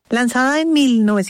Lanzada en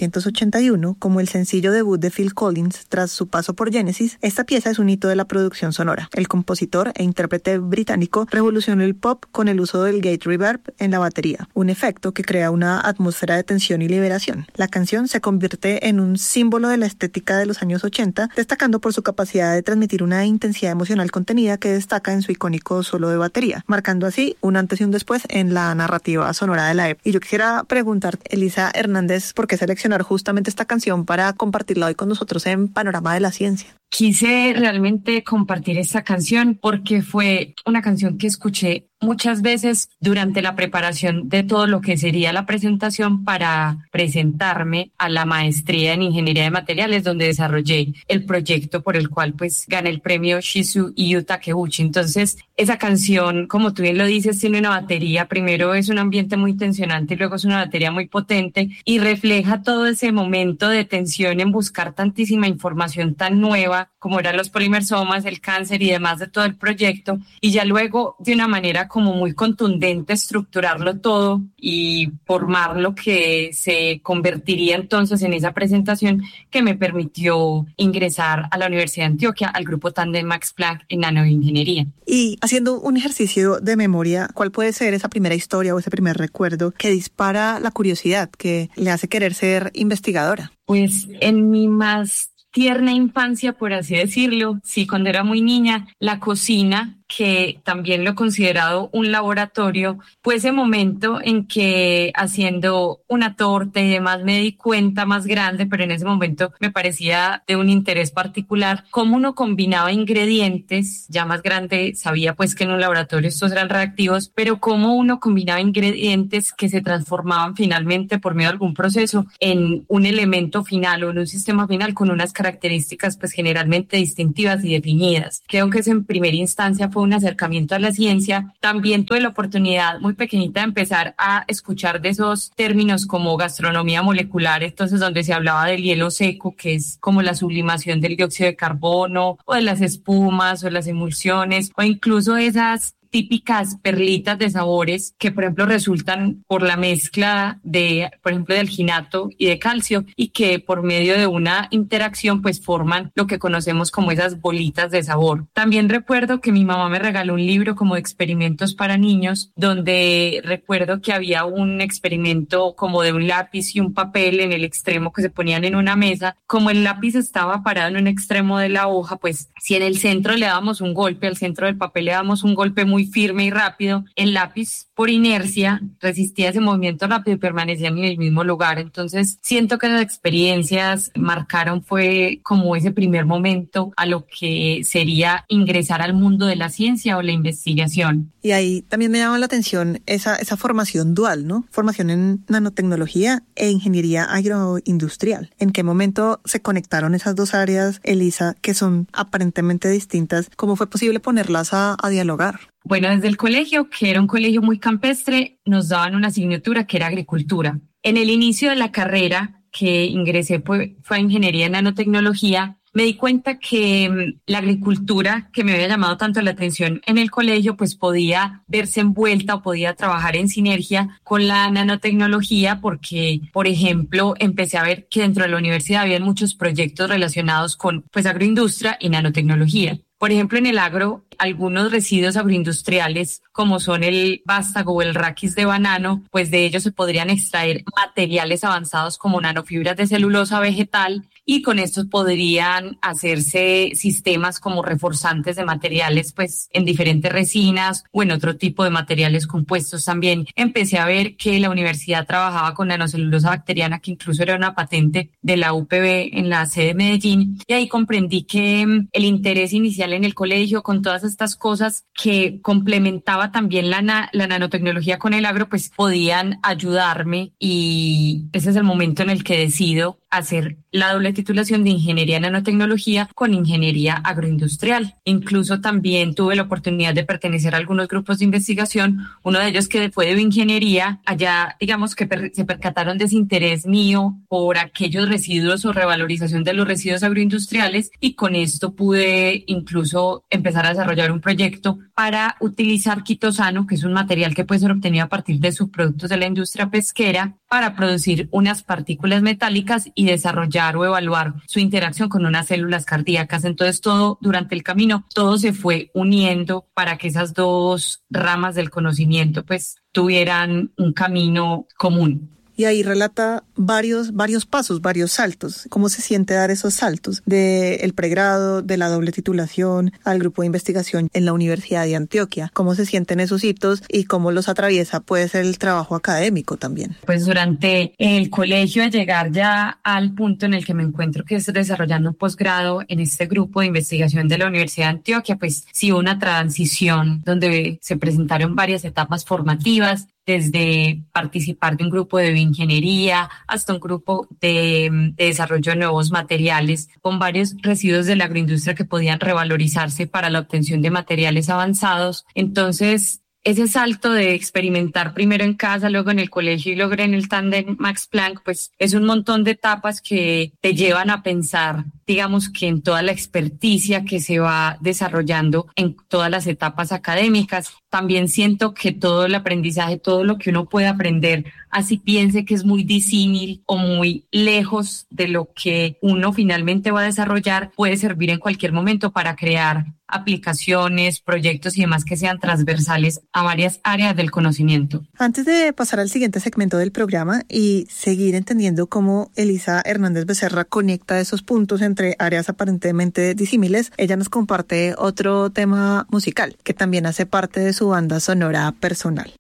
1981 como el sencillo debut de Phil Collins tras su paso por Genesis, esta pieza es un hito de la producción sonora. El compositor e intérprete británico revolucionó el pop con el uso del gate reverb en la batería, un efecto que crea una atmósfera de tensión y liberación. La canción se convierte en un símbolo de la estética de los años 80, destacando por su capacidad de transmitir una intensidad emocional contenida que destaca en su icónico solo de batería, marcando así un antes y un después en la narrativa sonora de la época. Y yo quisiera preguntarte, Elisa Hernández, ¿por qué seleccionar justamente esta canción para compartirla hoy con nosotros en Panorama de la Ciencia? Quise realmente compartir esta canción porque fue una canción que escuché muchas veces durante la preparación de todo lo que sería la presentación para presentarme a la maestría en Ingeniería de Materiales, donde desarrollé el proyecto por el cual pues gané el premio Shizu Yu Takeuchi. Entonces, esa canción, como tú bien lo dices, tiene una batería. Primero es un ambiente muy tensionante y luego es una batería muy potente y refleja todo ese momento de tensión en buscar tantísima información tan nueva como eran los polimersomas, el cáncer y demás de todo el proyecto, y ya luego de una manera como muy contundente estructurarlo todo y formar lo que se convertiría entonces en esa presentación que me permitió ingresar a la Universidad de Antioquia al grupo Tandem Max Planck en nanoingeniería. Y haciendo un ejercicio de memoria, ¿cuál puede ser esa primera historia o ese primer recuerdo que dispara la curiosidad, que le hace querer ser investigadora? Pues en mi más tierna infancia, por así decirlo, sí, cuando era muy niña, la cocina, que también lo he considerado un laboratorio, fue ese momento en que haciendo una torta y demás me di cuenta más grande, pero en ese momento me parecía de un interés particular, cómo uno combinaba ingredientes. Ya más grande sabía pues que en un laboratorio estos eran reactivos, pero cómo uno combinaba ingredientes que se transformaban finalmente por medio de algún proceso en un elemento final o en un sistema final con unas características pues generalmente distintivas y definidas. Creo que eso en primera instancia fue un acercamiento a la ciencia. También tuve la oportunidad muy pequeñita de empezar a escuchar de esos términos como gastronomía molecular, entonces donde se hablaba del hielo seco, que es como la sublimación del dióxido de carbono, o de las espumas o las emulsiones, o incluso esas típicas perlitas de sabores que, por ejemplo, resultan por la mezcla de, por ejemplo, de alginato y de calcio, y que por medio de una interacción pues forman lo que conocemos como esas bolitas de sabor. También recuerdo que mi mamá me regaló un libro como de experimentos para niños, donde recuerdo que había un experimento como de un lápiz y un papel en el extremo que se ponían en una mesa. Como el lápiz estaba parado en un extremo de la hoja, pues si en el centro le dábamos un golpe, al centro del papel le dábamos un golpe muy firme y rápido, el lápiz por inercia resistía ese movimiento rápido y permanecía en el mismo lugar. Entonces siento que las experiencias marcaron fue como ese primer momento a lo que sería ingresar al mundo de la ciencia o la investigación. Y ahí también me llama la atención esa formación dual, ¿no? Formación en nanotecnología e ingeniería agroindustrial. ¿En qué momento se conectaron esas dos áreas, Elisa, que son aparentemente distintas? ¿Cómo fue posible ponerlas a dialogar? Bueno, desde el colegio, que era un colegio muy campestre, nos daban una asignatura que era agricultura. En el inicio de la carrera que ingresé fue a ingeniería en nanotecnología. Me di cuenta que la agricultura, que me había llamado tanto la atención en el colegio, pues podía verse envuelta o podía trabajar en sinergia con la nanotecnología, porque, por ejemplo, empecé a ver que dentro de la universidad había muchos proyectos relacionados con pues agroindustria y nanotecnología. Por ejemplo, en el agro, algunos residuos agroindustriales, como son el vástago o el raquis de banano, pues de ellos se podrían extraer materiales avanzados como nanofibras de celulosa vegetal, y con estos podrían hacerse sistemas como reforzantes de materiales pues en diferentes resinas o en otro tipo de materiales compuestos. También empecé a ver que la universidad trabajaba con nanocelulosa bacteriana, que incluso era una patente de la UPB en la sede de Medellín, y ahí comprendí que el interés inicial en el colegio con todas estas cosas que complementaba también la nanotecnología con el agro, pues podían ayudarme, y ese es el momento en el que decido hacer la doble titulación de ingeniería en nanotecnología con ingeniería agroindustrial. Incluso también tuve la oportunidad de pertenecer a algunos grupos de investigación, uno de ellos que fue de bioingeniería. Allá, digamos que se percataron de ese interés mío por aquellos residuos o revalorización de los residuos agroindustriales, y con esto pude incluso empezar a desarrollar un proyecto para utilizar quitosano, que es un material que puede ser obtenido a partir de subproductos de la industria pesquera, para producir unas partículas metálicas y desarrollar o evaluar su interacción con unas células cardíacas. Entonces todo durante el camino, todo se fue uniendo para que esas dos ramas del conocimiento pues tuvieran un camino común. Y ahí relata varios pasos, varios saltos. ¿Cómo se siente dar esos saltos? Del pregrado, de la doble titulación, al grupo de investigación en la Universidad de Antioquia. ¿Cómo se sienten esos hitos y cómo los atraviesa pues el trabajo académico también? Pues durante el colegio, a llegar ya al punto en el que me encuentro, que es desarrollando un posgrado en este grupo de investigación de la Universidad de Antioquia, pues sí hubo una transición donde se presentaron varias etapas formativas, desde participar de un grupo de bioingeniería hasta un grupo de desarrollo de nuevos materiales con varios residuos de la agroindustria que podían revalorizarse para la obtención de materiales avanzados. Entonces, ese salto de experimentar primero en casa, luego en el colegio y luego en el tándem Max Planck, pues es un montón de etapas que te llevan a pensar, digamos que en toda la experticia que se va desarrollando en todas las etapas académicas. También siento que todo el aprendizaje, todo lo que uno puede aprender, así piense que es muy disímil o muy lejos de lo que uno finalmente va a desarrollar, puede servir en cualquier momento para crear aplicaciones, proyectos y demás que sean transversales a varias áreas del conocimiento. Antes de pasar al siguiente segmento del programa y seguir entendiendo cómo Elisa Hernández Becerra conecta esos puntos entre áreas aparentemente disímiles, ella nos comparte otro tema musical que también hace parte de su banda sonora personal.